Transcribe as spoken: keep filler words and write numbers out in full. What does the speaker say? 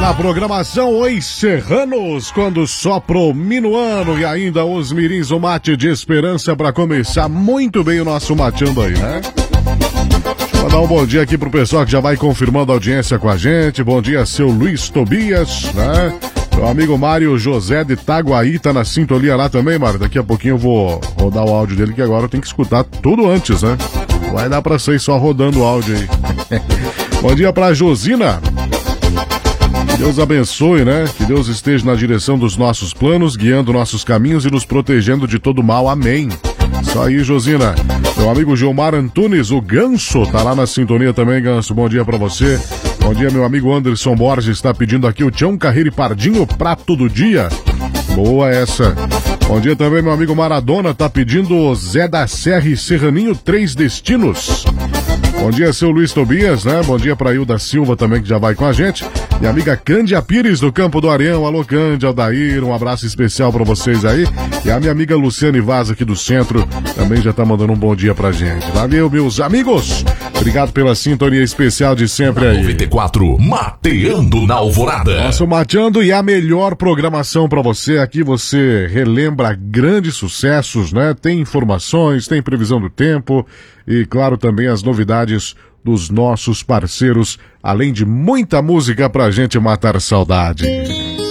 Na programação, os serranos, quando sopra o minuano e ainda os mirins, o mate de esperança para começar muito bem o nosso mateando aí, né? Deixa eu mandar um bom dia aqui pro pessoal que já vai confirmando a audiência com a gente. Bom dia, seu Luiz Tobias, né? Meu amigo Mário José de Itaguaí tá na sintonia lá também, Mário. Daqui a pouquinho eu vou rodar o áudio dele, que agora eu tenho que escutar tudo antes, né? Vai dar pra vocês só rodando o áudio aí. Bom dia pra Josina. Que Deus abençoe, né? Que Deus esteja na direção dos nossos planos, guiando nossos caminhos e nos protegendo de todo mal. Amém. Isso aí, Josina. Meu amigo Gilmar Antunes, o Ganso, tá lá na sintonia também, Ganso. Bom dia pra você. Bom dia, meu amigo Anderson Borges, está pedindo aqui o Tião Carreiro e Pardinho, prato do dia. Boa essa. Bom dia também, meu amigo Maradona, tá pedindo o Zé da Serra e Serraninho, Três Destinos. Bom dia, seu Luiz Tobias, né? Bom dia pra Hilda Silva também, que já vai com a gente. Minha amiga Cândia Pires, do Campo do Areião. Alô, Cândia, Aldair, um abraço especial pra vocês aí. E a minha amiga Luciane Vaz, aqui do centro, também já tá mandando um bom dia pra gente. Valeu, meus amigos. Obrigado pela sintonia especial de sempre aí. noventa e quatro, Mateando na Alvorada. Nosso Mateando e a melhor programação pra você. Aqui você relembra grandes sucessos, né? Tem informações, tem previsão do tempo e, claro, também as novidades dos nossos parceiros, além de muita música pra gente matar saudade.